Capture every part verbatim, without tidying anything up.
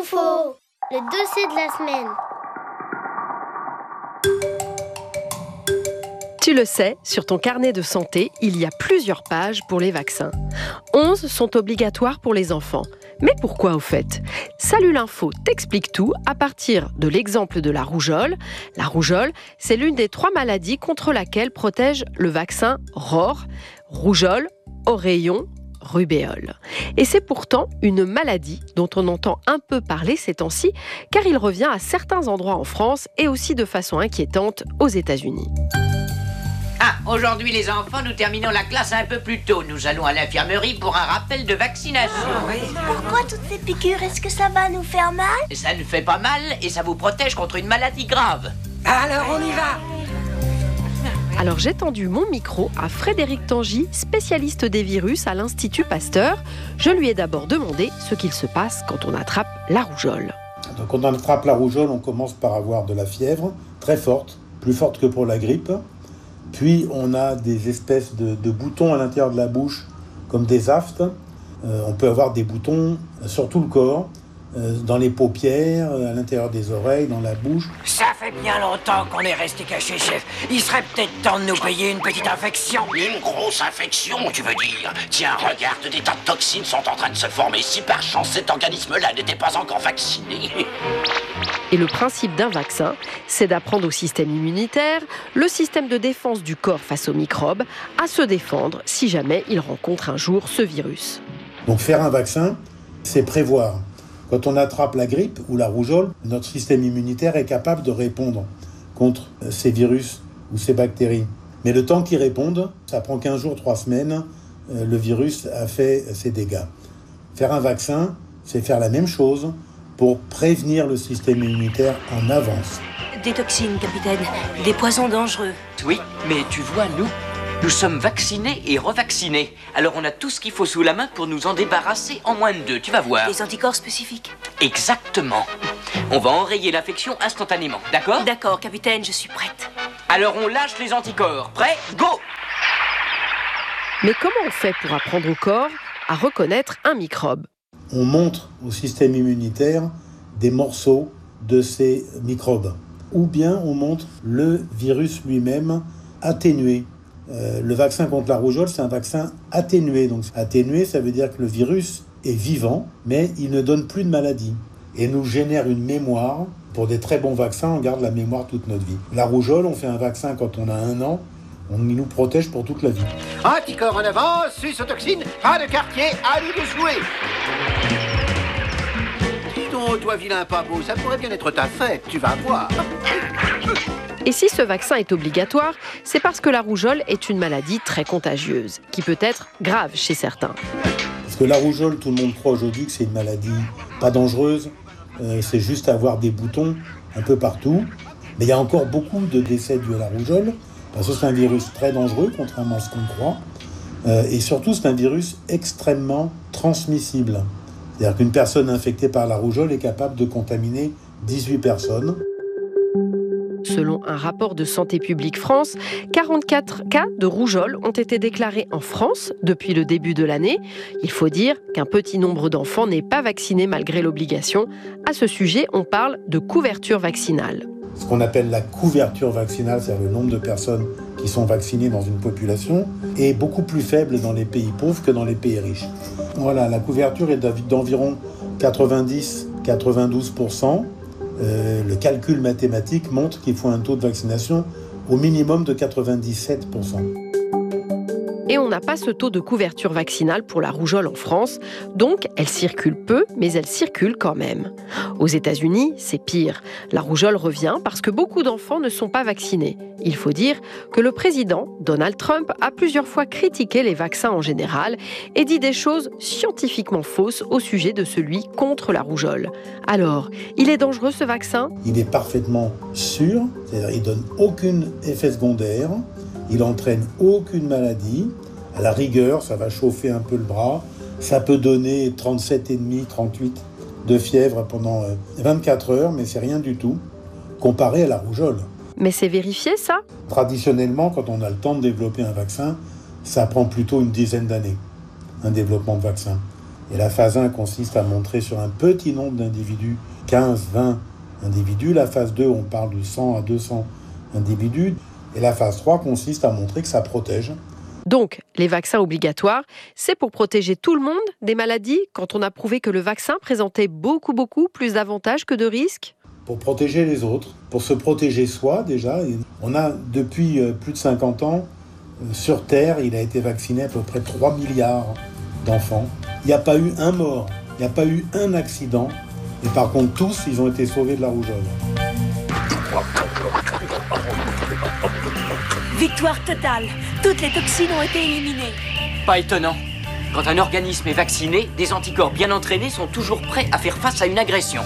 Info, le dossier de la semaine. Tu le sais, sur ton carnet de santé, il y a plusieurs pages pour les vaccins. onze sont obligatoires pour les enfants. Mais pourquoi au fait ? Salut l'info t'explique tout à partir de l'exemple de la rougeole. La rougeole, c'est l'une des trois maladies contre laquelle protège le vaccin R O R, rougeole, oreillon, rubéole. Et c'est pourtant une maladie dont on entend un peu parler ces temps-ci, car il revient à certains endroits en France et aussi de façon inquiétante aux États-Unis. Ah, aujourd'hui les enfants, nous terminons la classe un peu plus tôt. Nous allons à l'infirmerie pour un rappel de vaccination. Pourquoi toutes ces piqûres? Est-ce que ça va nous faire mal? Ça ne fait pas mal et ça vous protège contre une maladie grave. Alors on y va! Alors j'ai tendu mon micro à Frédéric Tangy, spécialiste des virus à l'Institut Pasteur. Je lui ai d'abord demandé ce qu'il se passe quand on attrape la rougeole. Donc, quand on attrape la rougeole, on commence par avoir de la fièvre très forte, plus forte que pour la grippe. Puis on a des espèces de, de boutons à l'intérieur de la bouche, comme des aftes. Euh, on peut avoir des boutons sur tout le corps, euh, dans les paupières, à l'intérieur des oreilles, dans la bouche. Ça fait bien longtemps qu'on est resté caché, chef. Il serait peut-être temps de nous payer une petite infection. Une grosse infection, tu veux dire? Tiens, regarde, des tas de toxines sont en train de se former. Si par chance cet organisme-là n'était pas encore vacciné. Et le principe d'un vaccin, c'est d'apprendre au système immunitaire, le système de défense du corps face aux microbes, à se défendre si jamais il rencontre un jour ce virus. Donc faire un vaccin, c'est prévoir. Quand on attrape la grippe ou la rougeole, notre système immunitaire est capable de répondre contre ces virus ou ces bactéries. Mais le temps qu'ils répondent, ça prend quinze jours, trois semaines, le virus a fait ses dégâts. Faire un vaccin, c'est faire la même chose pour prévenir le système immunitaire en avance. Des toxines, capitaine. Des poisons dangereux. Oui, mais tu vois, nous, nous sommes vaccinés et revaccinés. Alors on a tout ce qu'il faut sous la main pour nous en débarrasser en moins de deux, tu vas voir. Des anticorps spécifiques. Exactement. On va enrayer l'infection instantanément, d'accord ? D'accord, capitaine, je suis prête. Alors on lâche les anticorps. Prêt ? Go ! Mais comment on fait pour apprendre au corps à reconnaître un microbe ? On montre au système immunitaire des morceaux de ces microbes. Ou bien on montre le virus lui-même atténué. Euh, le vaccin contre la rougeole, c'est un vaccin atténué. Donc atténué, ça veut dire que le virus est vivant, mais il ne donne plus de maladie. Et nous génère une mémoire. Pour des très bons vaccins, on garde la mémoire toute notre vie. La rougeole, on fait un vaccin quand on a un an. On, il nous protège pour toute la vie. Anticorps en avant, suce aux toxines, pas de quartier, à nous de jouer. Dis donc, toi vilain pas beau, ça pourrait bien être ta fête, tu vas voir. Et si ce vaccin est obligatoire, c'est parce que la rougeole est une maladie très contagieuse, qui peut être grave chez certains. Parce que la rougeole, tout le monde croit aujourd'hui que c'est une maladie pas dangereuse, euh, c'est juste avoir des boutons un peu partout. Mais il y a encore beaucoup de décès dus à la rougeole, parce que c'est un virus très dangereux, contrairement à ce qu'on croit. Euh, et surtout, c'est un virus extrêmement transmissible. C'est-à-dire qu'une personne infectée par la rougeole est capable de contaminer dix-huit personnes. Selon un rapport de Santé publique France, quarante-quatre cas de rougeole ont été déclarés en France depuis le début de l'année. Il faut dire qu'un petit nombre d'enfants n'est pas vacciné malgré l'obligation. À ce sujet, on parle de couverture vaccinale. Ce qu'on appelle la couverture vaccinale, c'est-à-dire le nombre de personnes qui sont vaccinées dans une population, est beaucoup plus faible dans les pays pauvres que dans les pays riches. Voilà, la couverture est d'environ quatre-vingt-dix à quatre-vingt-douze pour cent. Euh, le calcul mathématique montre qu'il faut un taux de vaccination au minimum de quatre-vingt-dix-sept pour cent. Et on n'a pas ce taux de couverture vaccinale pour la rougeole en France, donc elle circule peu, mais elle circule quand même. Aux États-Unis, c'est pire. La rougeole revient parce que beaucoup d'enfants ne sont pas vaccinés. Il faut dire que le président, Donald Trump, a plusieurs fois critiqué les vaccins en général et dit des choses scientifiquement fausses au sujet de celui contre la rougeole. Alors, il est dangereux ce vaccin ? Il est parfaitement sûr, c'est-à-dire il ne donne aucun effet secondaire, il n'entraîne aucune maladie. À la rigueur, ça va chauffer un peu le bras. Ça peut donner trente-sept virgule cinq, trente-huit de fièvre pendant vingt-quatre heures, mais c'est rien du tout comparé à la rougeole. Mais c'est vérifié, ça ? Traditionnellement, quand on a le temps de développer un vaccin, ça prend plutôt une dizaine d'années, un développement de vaccin. Et la phase un consiste à montrer sur un petit nombre d'individus, quinze, vingt individus. La phase deux, on parle de cent à deux cents individus. Et la phase trois consiste à montrer que ça protège. Donc, les vaccins obligatoires, c'est pour protéger tout le monde des maladies quand on a prouvé que le vaccin présentait beaucoup, beaucoup plus d'avantages que de risques ? Pour protéger les autres, pour se protéger soi déjà. On a depuis plus de cinquante ans, sur Terre, il a été vacciné à peu près trois milliards d'enfants. Il n'y a pas eu un mort, il n'y a pas eu un accident. Et par contre, tous, ils ont été sauvés de la rougeole. Victoire totale. Toutes les toxines ont été éliminées. Pas étonnant. Quand un organisme est vacciné, des anticorps bien entraînés sont toujours prêts à faire face à une agression.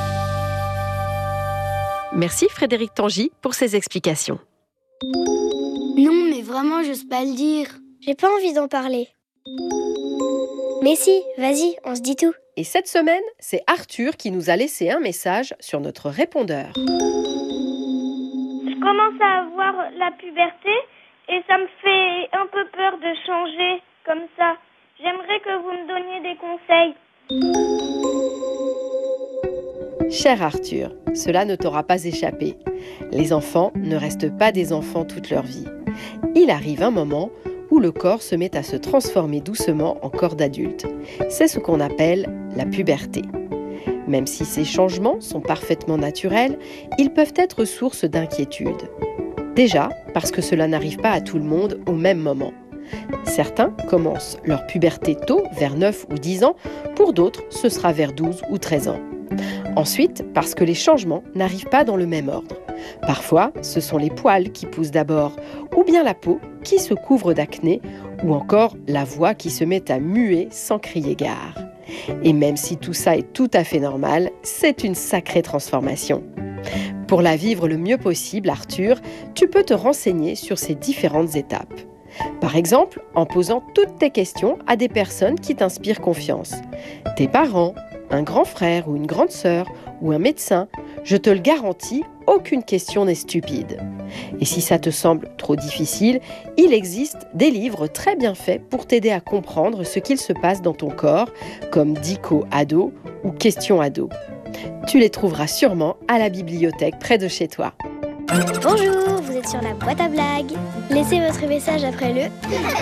Merci Frédéric Tangy pour ces explications. Non, mais vraiment, j'ose pas le dire. J'ai pas envie d'en parler. Mais si, vas-y, on se dit tout. Et cette semaine, c'est Arthur qui nous a laissé un message sur notre répondeur. Je commence à avoir la puberté et ça me fait un peu peur de changer comme ça. J'aimerais que vous me donniez des conseils. Cher Arthur, cela ne t'aura pas échappé. Les enfants ne restent pas des enfants toute leur vie. Il arrive un moment où le corps se met à se transformer doucement en corps d'adulte. C'est ce qu'on appelle la puberté. Même si ces changements sont parfaitement naturels, ils peuvent être source d'inquiétude. Déjà, parce que cela n'arrive pas à tout le monde au même moment. Certains commencent leur puberté tôt, vers neuf ou dix ans, pour d'autres, ce sera vers douze ou treize ans. Ensuite, parce que les changements n'arrivent pas dans le même ordre. Parfois, ce sont les poils qui poussent d'abord, ou bien la peau qui se couvre d'acné, ou encore la voix qui se met à muer sans crier gare. Et même si tout ça est tout à fait normal, c'est une sacrée transformation. Pour la vivre le mieux possible, Arthur, tu peux te renseigner sur ces différentes étapes. Par exemple, en posant toutes tes questions à des personnes qui t'inspirent confiance. Tes parents, un grand frère ou une grande sœur, ou un médecin, je te le garantis, aucune question n'est stupide. Et si ça te semble trop difficile, il existe des livres très bien faits pour t'aider à comprendre ce qu'il se passe dans ton corps, comme Dico Ado ou Question Ado. Tu les trouveras sûrement à la bibliothèque près de chez toi. Bonjour, vous êtes sur la boîte à blagues. Laissez votre message après le...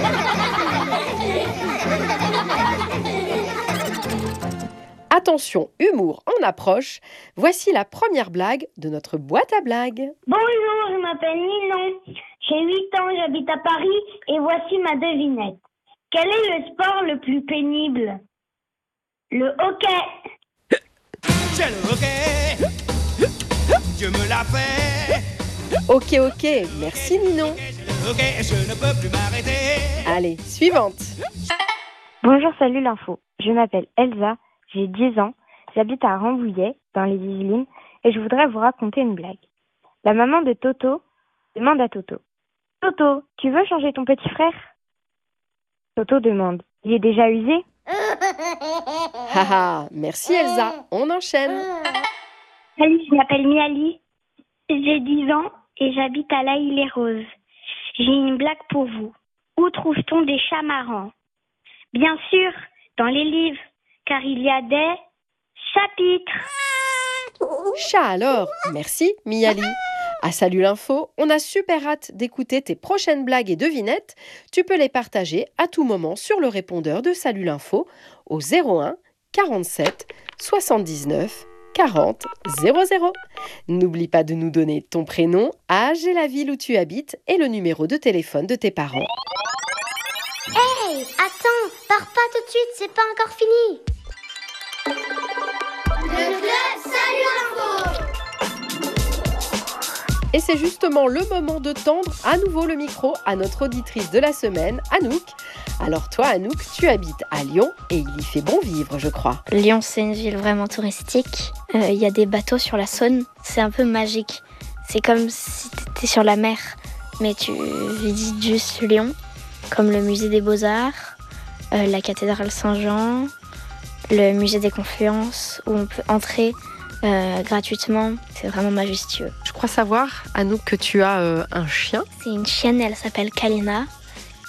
Attention, humour en approche. Voici la première blague de notre boîte à blagues. Bonjour, je m'appelle Ninon. J'ai huit ans, j'habite à Paris et voici ma devinette. Quel est le sport le plus pénible? Le hockey. C'est le hockey. Dieu me l'a fait. Ok, ok, merci Ninon. Ok, je ne peux plus m'arrêter. Allez, suivante. Bonjour, salut l'info. Je m'appelle Elsa. J'ai dix ans, j'habite à Rambouillet, dans les Yvelines, et je voudrais vous raconter une blague. La maman de Toto demande à Toto. « Toto, tu veux changer ton petit frère ?» Toto demande. « Il est déjà usé ?» Haha, merci Elsa, on enchaîne. Salut, je m'appelle Miali, j'ai dix ans et j'habite à l'Aïle-les-Roses. J'ai une blague pour vous. Où trouve-t-on des chats marrants? Bien sûr, dans les livres. Car il y a des chapitres. Chat alors, merci Miali. À Salut l'info, on a super hâte d'écouter tes prochaines blagues et devinettes. Tu peux les partager à tout moment sur le répondeur de Salut l'info au zéro un quarante-sept soixante-dix-neuf quarante zéro zéro. N'oublie pas de nous donner ton prénom, âge et la ville où tu habites et le numéro de téléphone de tes parents. Hey, attends, pars pas tout de suite, c'est pas encore fini. Le club Salut l'info. Et c'est justement le moment de tendre à nouveau le micro à notre auditrice de la semaine, Anouk. Alors toi, Anouk, tu habites à Lyon et il y fait bon vivre, je crois. Lyon, c'est une ville vraiment touristique. Il euh, y a des bateaux sur la Saône. C'est un peu magique. C'est comme si tu étais sur la mer, mais tu visites juste Lyon, comme le musée des Beaux-Arts, euh, la cathédrale Saint-Jean, le musée des Confluences, où on peut entrer euh, gratuitement. C'est vraiment majestueux. Je crois savoir, Anouk, que tu as euh, un chien. C'est une chienne, elle s'appelle Kalina.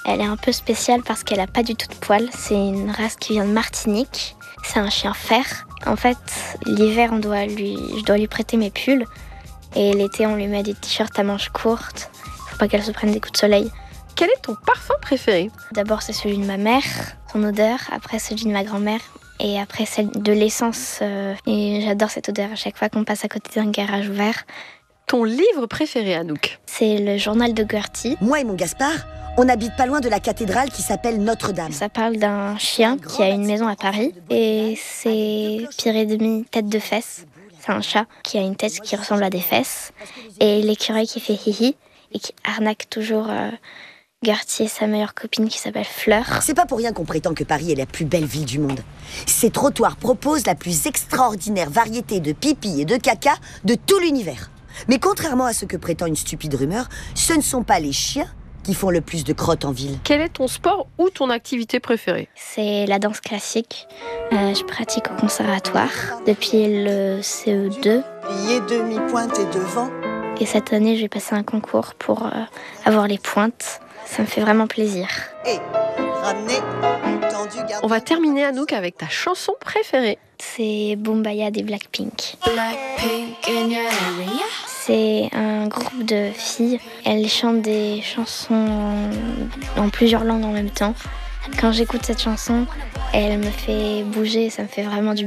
Elle est un peu spéciale parce qu'elle a pas du tout de poils. C'est une race qui vient de Martinique. C'est un chien fer. En fait, l'hiver, on doit lui, je dois lui prêter mes pulls. Et l'été, on lui met des t-shirts à manches courtes. Faut pas qu'elle se prenne des coups de soleil. Quel est ton parfum préféré? D'abord, c'est celui de ma mère, son odeur. Après, celui de ma grand-mère. Et après, celle de l'essence. Euh, et j'adore cette odeur à chaque fois qu'on passe à côté d'un garage ouvert. Ton livre préféré, Anouk? C'est le journal de Gertie. Moi et mon Gaspard, on habite pas loin de la cathédrale qui s'appelle Notre-Dame. Ça parle d'un chien qui a une maison à Paris. Et c'est Pyrédémie tête de fesse. C'est un chat qui a une tête qui ressemble à des fesses. Et l'écureuil qui fait hihi et qui arnaque toujours euh, Gertie et sa meilleure copine qui s'appelle Fleur. C'est pas pour rien qu'on prétend que Paris est la plus belle ville du monde. Ces trottoirs proposent la plus extraordinaire variété de pipi et de caca de tout l'univers. Mais contrairement à ce que prétend une stupide rumeur, ce ne sont pas les chiens qui font le plus de crottes en ville. Quel est ton sport ou ton activité préférée? C'est la danse classique. Euh, je pratique au conservatoire depuis le C E deux. Plié, demi-pointe et devant. Et cette année, je vais passer un concours pour euh, avoir les pointes. Ça me fait vraiment plaisir. Et ramener, tendu, On va terminer, Anouk, avec ta chanson préférée. C'est Boombayah des Blackpink. Blackpink in your area. C'est un groupe de filles. Elles chantent des chansons en, en plusieurs langues en même temps. Quand j'écoute cette chanson, elle me fait bouger, ça me fait vraiment du bien.